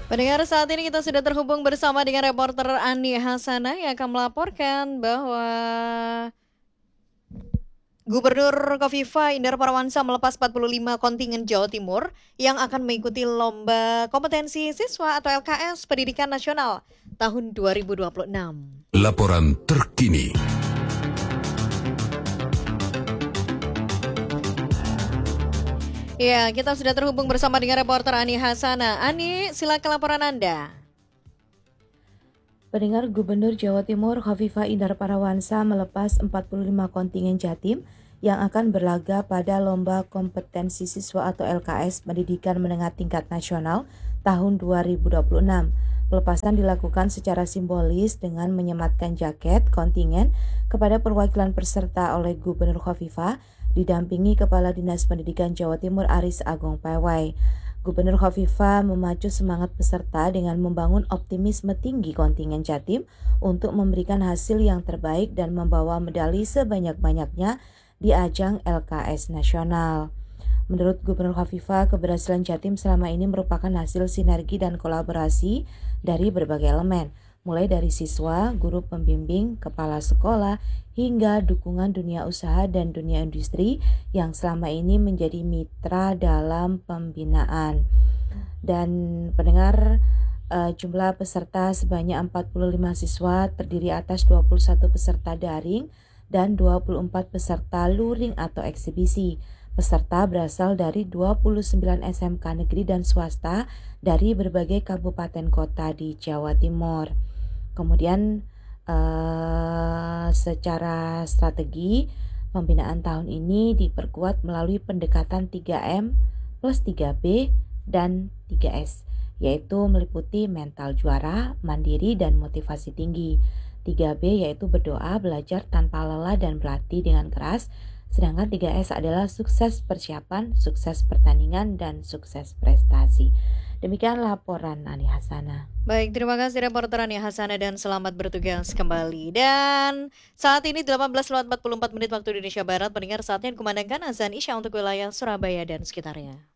Pendengar, saat ini kita sudah terhubung bersama dengan reporter Ani Hasana yang akan melaporkan bahwa Gubernur Kofifa Indar Parawansa melepas 45 kontingen Jawa Timur yang akan mengikuti lomba kompetensi siswa atau LKS Pendidikan Nasional tahun 2026. Laporan terkini. Ya, kita sudah terhubung bersama dengan reporter Ani Hasana. Ani, silakan laporan Anda. Pendengar, Gubernur Jawa Timur Khofifah Indar Parawansa melepas 45 kontingen Jatim yang akan berlaga pada Lomba Kompetensi Siswa atau LKS Pendidikan Menengah Tingkat Nasional tahun 2026. Pelepasan dilakukan secara simbolis dengan menyematkan jaket kontingen kepada perwakilan peserta oleh Gubernur Khofifah didampingi Kepala Dinas Pendidikan Jawa Timur Aris Agung Pawai. Gubernur Khofifah memacu semangat peserta dengan membangun optimisme tinggi kontingen Jatim untuk memberikan hasil yang terbaik dan membawa medali sebanyak-banyaknya di ajang LKS nasional. Menurut Gubernur Khofifah, keberhasilan Jatim selama ini merupakan hasil sinergi dan kolaborasi dari berbagai elemen, mulai dari siswa, guru pembimbing, kepala sekolah, hingga dukungan dunia usaha dan dunia industri yang selama ini menjadi mitra dalam pembinaan. Dan pendengar, jumlah peserta sebanyak 45 siswa terdiri atas 21 peserta daring dan 24 peserta luring atau eksibisi. Peserta berasal dari 29 SMK negeri dan swasta dari berbagai kabupaten kota di Jawa Timur. Kemudian secara strategi pembinaan tahun ini diperkuat melalui pendekatan 3M plus 3B dan 3S, yaitu meliputi mental juara, mandiri, dan motivasi tinggi. 3B yaitu berdoa, belajar tanpa lelah, dan berlatih dengan keras. Sedangkan 3S adalah sukses persiapan, sukses pertandingan, dan sukses prestasi. Demikian laporan Ani Hasana. Baik, terima kasih reporter Ani Hasana dan selamat bertugas kembali. Dan saat ini 18:44 waktu Indonesia Barat, pendengar, saatnya dikumandangkan azan Isya untuk wilayah Surabaya dan sekitarnya.